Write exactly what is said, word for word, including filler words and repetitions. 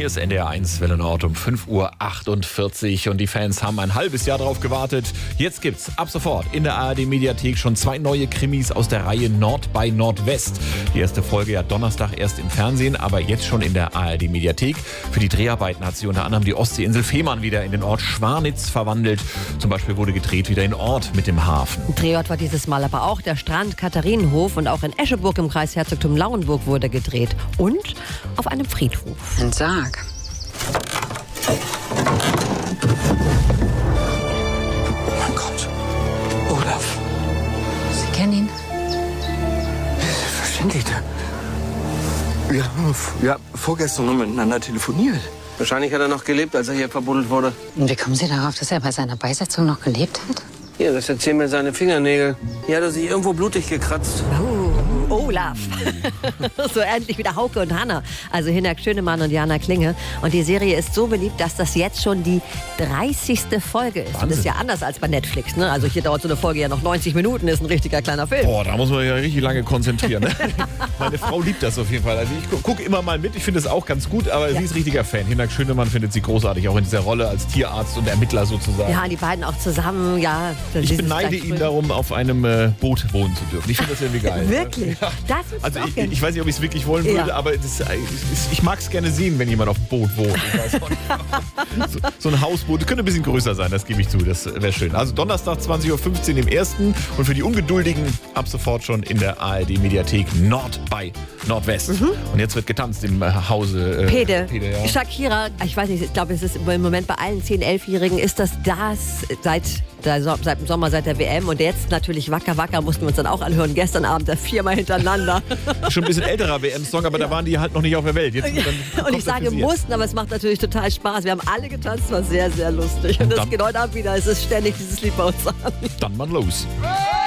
Hier ist N D R eins Welle Nord um fünf Uhr achtundvierzig und die Fans haben ein halbes Jahr darauf gewartet. Jetzt gibt's ab sofort in der A R D-Mediathek schon zwei neue Krimis aus der Reihe Nord bei Nordwest. Die erste Folge ja Donnerstag erst im Fernsehen, aber jetzt schon in der A R D-Mediathek. Für die Dreharbeiten hat sie unter anderem die Ostseeinsel Fehmarn wieder in den Ort Schwanitz verwandelt. Zum Beispiel wurde gedreht wieder in Ort mit dem Hafen. Drehort war dieses Mal aber auch der Strand Katharinenhof und auch in Escheburg im Kreis Herzogtum Lauenburg wurde gedreht. Und auf einem Friedhof. Ein Sarg. Mein Gott. Olaf. Sie kennen ihn? Selbstverständlich. Wir haben ja, vorgestern noch miteinander telefoniert. Wahrscheinlich hat er noch gelebt, als er hier verbuddelt wurde. Und wie kommen Sie darauf, dass er bei seiner Beisetzung noch gelebt hat? Hier, das erzählen mir seine Fingernägel. Hier hat er sich irgendwo blutig gekratzt. Oh, Olaf. So ähnlich wie der Hauke und Hanna. Also Hinak Schönemann und Jana Klinge. Und die Serie ist so beliebt, dass das jetzt schon die dreißigste Folge ist. Wahnsinn. Das ist ja anders als bei Netflix. Ne? Also hier dauert so eine Folge ja noch neunzig Minuten, ist ein richtiger kleiner Film. Boah, da muss man ja richtig lange konzentrieren. Ne? Meine Frau liebt das auf jeden Fall. Also ich gucke immer mal mit, ich finde es auch ganz gut, aber Ja. sie ist richtiger Fan. Hinak Schönemann findet sie großartig, auch in dieser Rolle als Tierarzt und Ermittler sozusagen. Ja, die beiden auch zusammen, ja. Ich beneide ihn darum, auf einem äh, Boot wohnen zu dürfen. Ich finde das irgendwie geil. Wirklich? Ja. Das ist Also auch ich, gerne. ich weiß nicht, ob ich es wirklich wollen würde, Ja. aber das, äh, ich, ich mag es gerne sehen, wenn jemand auf dem Boot wohnt. Ich weiß auch nicht. So, so ein Hausboot, das könnte ein bisschen größer sein, das gebe ich zu, das wäre schön. Also Donnerstag zwanzig Uhr fünfzehn im ersten und für die Ungeduldigen ab sofort schon in der A R D-Mediathek Nord bei Nordwest. Und jetzt wird getanzt im äh, Hause. Äh, Pede, Pede ja. Shakira, ich weiß nicht, ich glaube, es ist im Moment bei allen zehn-, elfjährigen ist das das seit, der So- seit dem Sommer, seit der W M. Und jetzt natürlich Wacker Wacker mussten wir uns dann auch anhören. Gestern Abend der viermal hintereinander. Schon ein bisschen älterer W M-Song, aber da waren die halt noch nicht auf der Welt. Jetzt, dann Und kommt ich er sage für sie jetzt. mussten, aber es macht natürlich total Spaß. Wir haben alle getanzt, war sehr, sehr lustig. Und das dann- geht heute Abend wieder. Es ist ständig dieses Lied bei uns an. Dann mal los. Hey!